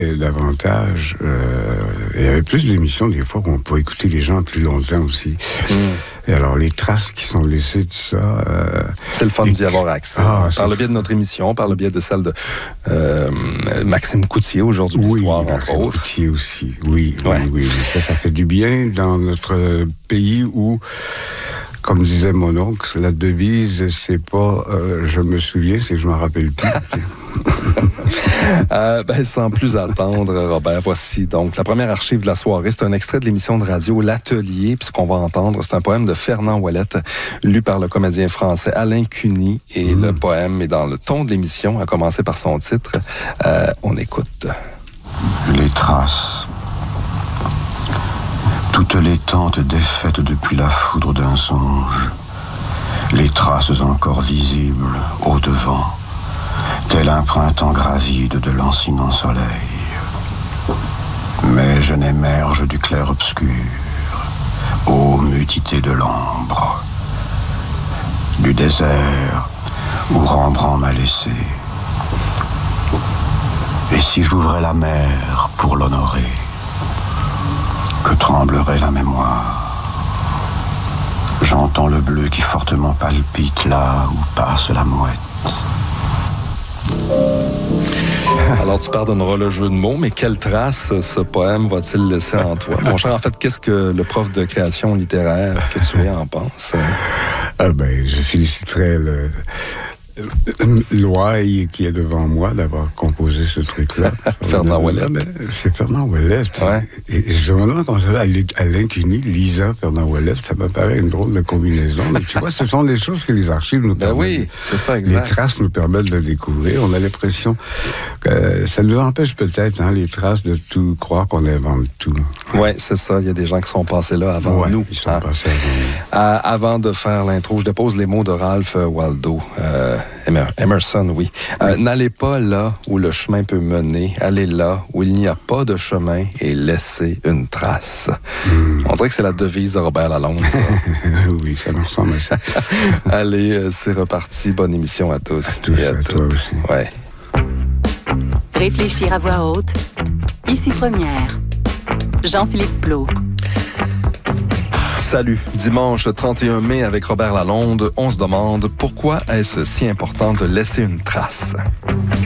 davantage. Il y avait plus d'émissions des fois où on peut écouter les gens plus longtemps aussi. Et alors, les traces qui sont laissées de ça... c'est le fun d'y avoir accès. Par le biais de notre émission, par le biais de celle de Maxime Coutier, aujourd'hui l'histoire, entre Maxime autres. Coutier aussi, oui. Ça fait du bien dans notre pays où, comme disait mon oncle, la devise, c'est pas je me souviens, c'est que je m'en rappelle plus. Sans plus attendre, Robert, voici donc la première archive de la soirée. C'est un extrait de l'émission de radio L'Atelier. Puis ce qu'on va entendre, c'est un poème de Fernand Ouellette, lu par le comédien français Alain Cuny. Et le poème est dans le ton de l'émission, à commencer par son titre. On écoute. Les traces. Toutes les tentes défaites depuis la foudre d'un songe. Les traces encore visibles au-devant. Tel un printemps gravide de lancinant soleil. Mais je n'émerge du clair-obscur, ô mutité de l'ombre, du désert où Rembrandt m'a laissé. Et si j'ouvrais la mer pour l'honorer, que tremblerait la mémoire? J'entends le bleu qui fortement palpite là où passe la mouette. Alors, tu pardonneras le jeu de mots, mais quelle trace ce poème va-t-il laisser en toi? Mon cher, en fait, qu'est-ce que le prof de création littéraire que tu es en pense? Je féliciterais l'ouaille qui est devant moi d'avoir composé ce truc-là. Fernand Ouellette. C'est Fernand Ouellette. Ouais. Et je me demande comment ça s'appelle, Alain Cuny, Lisa, Fernand Ouellette, ça me paraît une drôle de combinaison. Mais tu vois, ce sont des choses que les archives nous permettent. Oui, c'est ça, exact. Les traces nous permettent de découvrir. On a l'impression que ça nous empêche peut-être, les traces, de tout croire qu'on invente tout. Oui, c'est ça. Il y a des gens qui sont passés là avant nous. Ils sont passés avant nous. Avant de faire l'intro, je dépose les mots de Ralph Waldo. Emerson, oui. N'allez pas là où le chemin peut mener. Allez là où il n'y a pas de chemin et laissez une trace. On dirait que c'est la devise de Robert Lalonde. Oui, ça me ressemble à ça. Allez, c'est reparti. Bonne émission à tous. À tous, et à toi aussi. Ouais. Réfléchir à voix haute. Ici Première. Jean-Philippe Plault. Salut. Dimanche 31 mai avec Robert Lalonde, on se demande pourquoi est-ce si important de laisser une trace?